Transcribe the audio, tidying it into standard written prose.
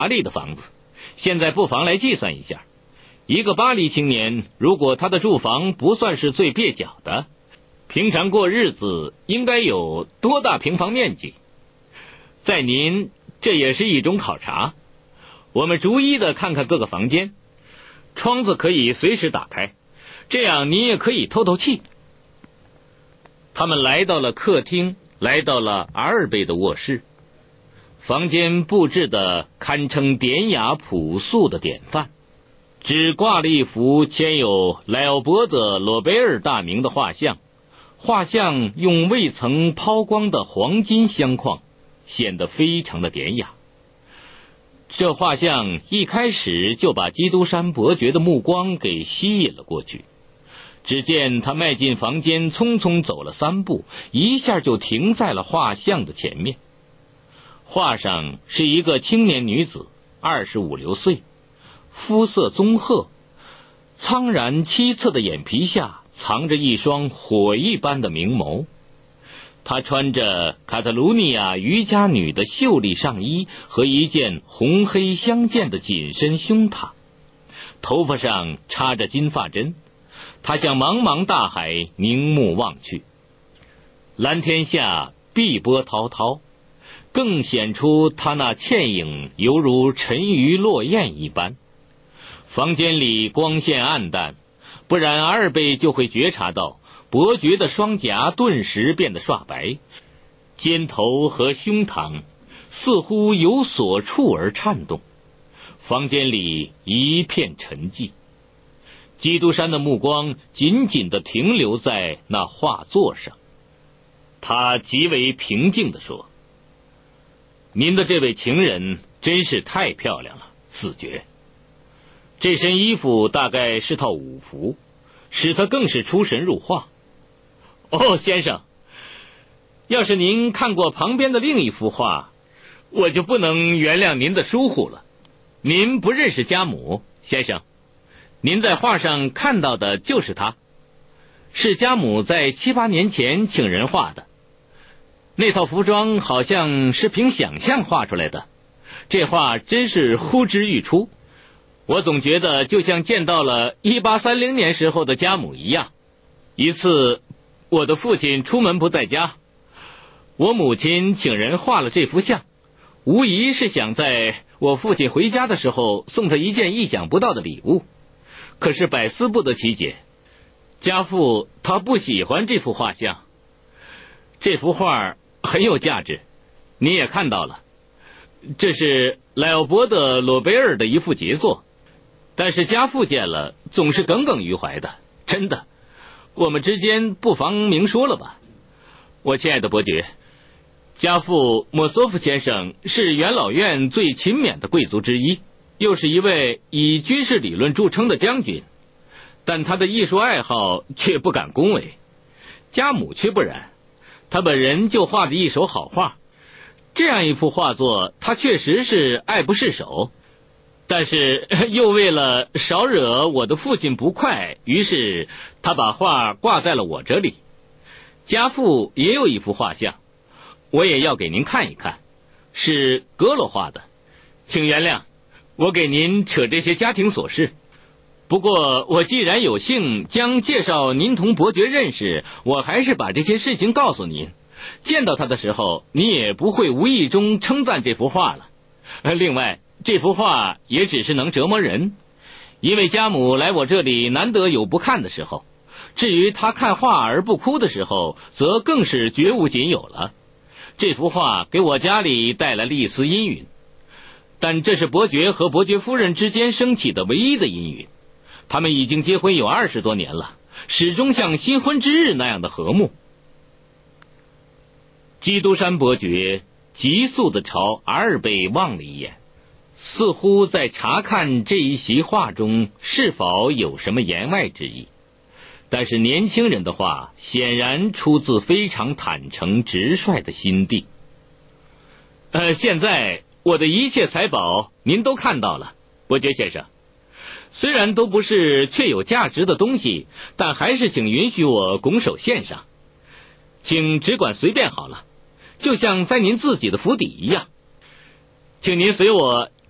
华丽的房子，现在不妨来计算一下，一个巴黎青年，如果他的住房不算是最蹩脚的，平常过日子应该有多大平方面积？在您，这也是一种考察。我们逐一的看看各个房间，窗子可以随时打开，这样您也可以透透气。他们来到了客厅，来到了阿尔贝的卧室。房间布置的堪称典雅朴素的典范，只挂了一幅签有莱奥波德·罗贝尔大名的画像，画像用未曾抛光的黄金镶框，显得非常的典雅。这画像一开始就把基督山伯爵的目光给吸引了过去。只见他迈进房间，匆匆走了3步，一下就停在了画像的前面。画上是一个青年女子，25、6岁，肤色棕褐，苍然凄恻的眼皮下藏着一双火一般的明眸。她穿着卡特鲁尼亚瑜伽女的秀丽上衣和一件红黑相间的紧身胸塔，头发上插着金发针。她向茫茫大海凝目望去，蓝天下碧波滔滔，更显出她那倩影犹如沉鱼落雁一般。房间里光线暗淡，不然阿尔贝就会觉察到伯爵的双颊顿时变得刷白，肩头和胸膛似乎有所触而颤动。房间里一片沉寂，基督山的目光紧紧地停留在那画作上。他极为平静地说：“您的这位情人真是太漂亮了，子爵。这身衣服大概是套舞服，使他更是出神入化。哦，先生，要是您看过旁边的另一幅画，我就不能原谅您的疏忽了。您不认识家母，先生，您在画上看到的就是他，是家母在7、8年前请人画的。那套服装好像是凭想象画出来的，这画真是呼之欲出。我总觉得就像见到了1830年时候的家母一样。一次我的父亲出门不在家，我母亲请人画了这幅像，无疑是想在我父亲回家的时候送他一件意想不到的礼物。可是百思不得其解，家父他不喜欢这幅画像。这幅画很有价值，你也看到了，这是莱奥波德·罗贝尔的一幅杰作，但是家父见了总是耿耿于怀的。真的，我们之间不妨明说了吧。我亲爱的伯爵，家父莫索夫先生是元老院最勤勉的贵族之一，又是一位以军事理论著称的将军，但他的艺术爱好却不敢恭维。家母却不然，他本人就画着一手好画，这样一幅画作他确实是爱不释手，但是又为了少惹我的父亲不快，于是他把画挂在了我这里。家父也有一幅画像，我也要给您看一看，是格罗画的。请原谅我给您扯这些家庭琐事，不过我既然有幸将介绍您同伯爵认识，我还是把这些事情告诉您，见到他的时候你也不会无意中称赞这幅画了。另外这幅画也只是能折磨人，因为家母来我这里难得有不看的时候，至于他看画而不哭的时候，则更是绝无仅有了。这幅画给我家里带来了一丝阴云，但这是伯爵和伯爵夫人之间升起的唯一的阴云。他们已经结婚有20多年了，始终像新婚之日那样的和睦。基督山伯爵急速地朝阿尔贝望了一眼，似乎在查看这一席话中是否有什么言外之意。但是年轻人的话显然出自非常坦诚直率的心地。现在我的一切财宝您都看到了，伯爵先生。虽然都不是确有价值的东西，但还是请允许我拱手献上。请只管随便好了，就像在您自己的府邸一样。请您随我